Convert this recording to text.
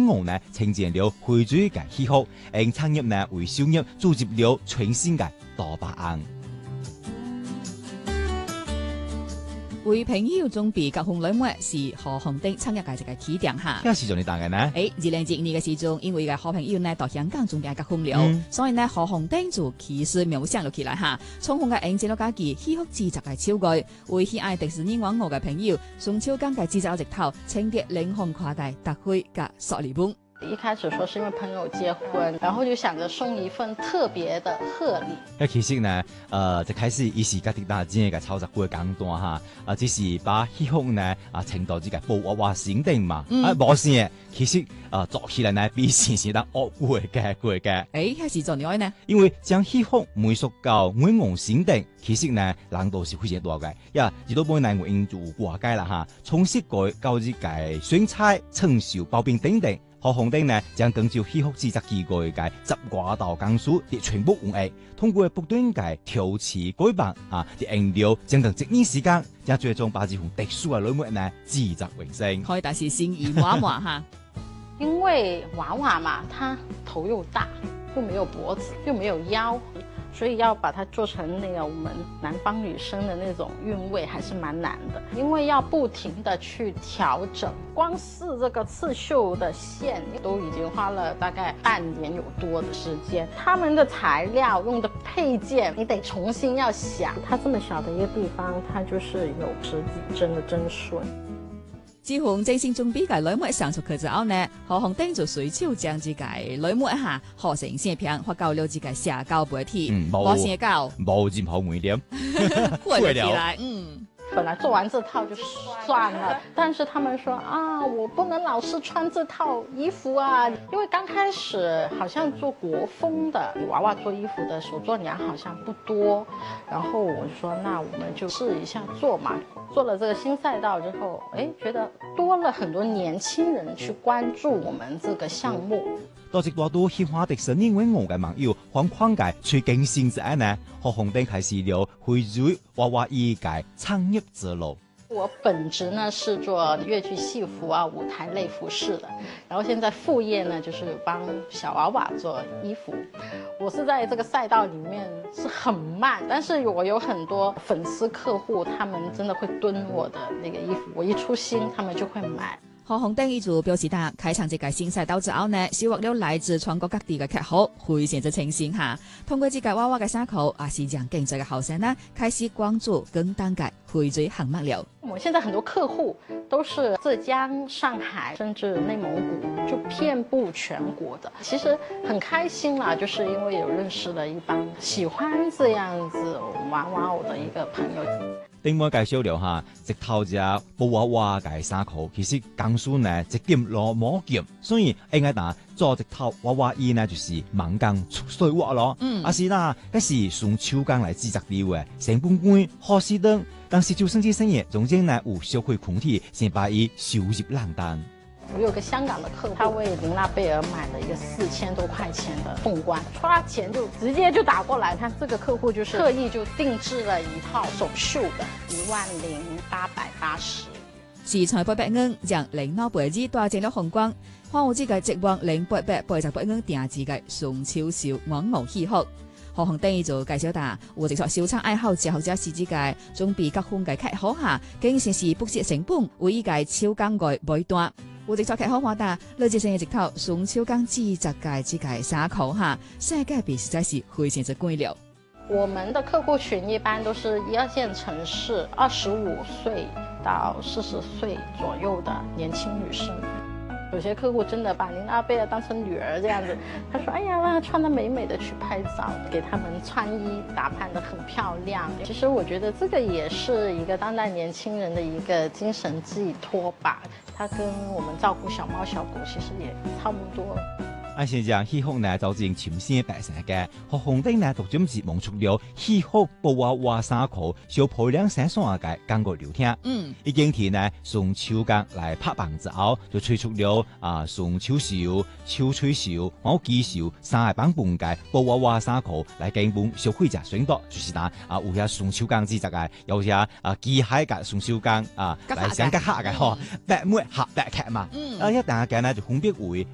俄呢呈現了匯聚嘅氣候，因產業呢為收入組織了全新嘅大把案。 為朋友準備結婚禮物是何鴻燊創業嘅一個起點下。 咩時陣你答嘅呢 ？2012嘅時陣，因為嘅好朋友呢到香港準備結婚了，所以呢何鴻燊就其實描寫咗起來下，充分嘅引進咗家己戲曲製作嘅手具，為喜愛迪士尼玩偶嘅朋友，宋秋剛嘅製作一套清潔靈魂跨代特惠嘅塑料本。 一開始說是因為朋友結婚，然後就想着送一份特別的賀禮。 其實呢，就開始一時家啲大隻嘅操作過簡單哈，只是把戲曲呢程度之嘅布娃娃閃定嘛，冇先其實做起來呢比時時得惡過嘅。 開始做點呢？ 因為將戲曲美術到每樣閃定，其實呢難度是非常大嘅。亦都本來我應做過界啦哈，從設計到至嘅選材、成熟、包邊等等。何鴻燊呢將根據戲曲製作機構嘅18道工序嘅全部完成，通過不斷嘅調試改版啲顏料，將近1年時間，將最終把這款特殊嘅禮物呢製作完成。 可以但是先以娃娃哈， 因為娃娃嘛，它頭又大，又沒有脖子，又沒有腰。所以要把它做成那個我們南方女生的那種韻味，還是蠻難的，因為要不停的去調整，光是這個刺繡的線都已經花了大概半年有多的時間。他們的材料用的配件，你得重新要想。它這麼小的一個地方，它就是有10幾針的針順。 自從正式準備嘅禮物上出去之後呢，何鴻燊就隨手將自己禮物合成線片發到了自己社交媒體，冇寫稿， 冇任何污點， 過了起來， 本來做完這套就算了，但是他們說我不能老是穿這套衣服啊，因為剛開始好像做國風的娃娃做衣服的手作娘好像不多，然後我就說那我們就試一下做嘛。做了這個新賽道之後，覺得多了很多年輕人去關注我們這個項目。 多直多都喜歡迪士尼玩偶嘅網友，框框嘅最驚心之愛呢，何鴻燊開始了匯聚娃娃衣嘅創業之路。 我本職呢是做粵劇戲服舞台類服飾的，然後現在副業呢就是幫小娃娃做衣服。我是在這個賽道裡面是很慢，但是我有很多粉絲客戶，他們真的會蹲我的那個衣服，我一出新，他們就會買。 何鴻燊一組表示，他開創這個新賽道之後呢，收穫了來自全國各地嘅客戶，非常之清新下。通過這個娃娃嘅沙口，是讓更多嘅後生呢開始關注更當嘅匯聚項目了。 我現在很多客戶都是浙江、上海，甚至內蒙古，就遍布全國的。其實很開心啦，就是因為有認識了一幫喜歡這樣子娃娃偶的一個朋友。 另外介紹了下，直頭只布娃娃嘅衫褲，其實工序呢一點落冇劍，所以應該打做直頭娃娃衣呢，就是猛工出水活咯。是啦，嗰時從手工來製作了嘅，成本貴，好時等。但是就生意生意中間呢有消費群體先把伊收入冷淡。 我有個香港的客戶，他為琳娜貝爾買了一個4000多塊錢的鳳冠，花錢就直接就打過來。他這個客戶就是特意就定製了一套手繡的，10880。 時才800元，讓琳娜貝爾帶進了紅光，花我自己直往0880元定制嘅宋秋小玩偶戲曲。何鴻燊就介紹他，我直說小倉愛好之後只是自己準備結婚嘅客戶下，經常是不惜成本為依個超工嘅買單。我直說客戶話他，來自成日直頭宋秋工製作嘅自己衫褲下，世界比實在是非常之貴了。 我們的客戶群一般都是1、2線城市，25歲到40歲左右的年輕女生。有些客戶真的把琳娜貝爾當成女兒這樣子，他說：“哎呀，讓她穿得美美的去拍照，給他們穿衣打扮得很漂亮。”其實我覺得這個也是一個當代年輕人的一個精神寄託吧。它跟我們照顧小貓小狗其實也差不多。 先將戲曲呢就正全新白成嘅，何鴻燊呢獨佔是萌出了戲曲布娃娃衫褲小漂亮閃爽嘅感覺聊天。已經天呢從秋工來拍板之後，就推出了從秋繡、秋吹繡、毛機繡3個版本嘅布娃娃衫褲來根本消費者選擇，就是有些從秋工製作嘅，有些機械嘅從秋工嚟上吉客嘅白妹合白劇嘛。一旦嘅呢就分別為